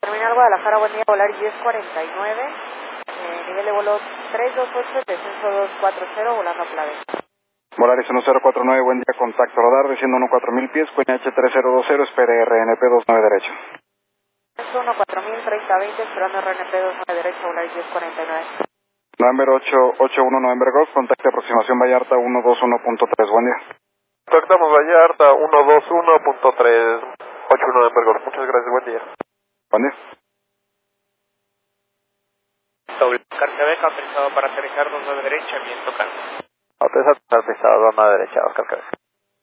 Terminal Guadalajara, buen día, volar 1049, nivel de vuelo 328, descenso 240, volando a Clave. Volaris 1049, buen día, contacto radar, desciendo 14000 pies, cuña H3020, espere RNP 29 derecho. 14000, 3020, esperando RNP 29 derecho, Volaris 1049. November 881 November Golf, contacto aproximación Vallarta 121.3, buen día. Contactamos Vallarta 121.3, 81 November Golf, muchas gracias, buen día. Buen día. Carcabeca, autorizado para aterrizar 29 derecha, viento calmo. Autorizado para aterrizar 29 derecha, Oscar Cabeza.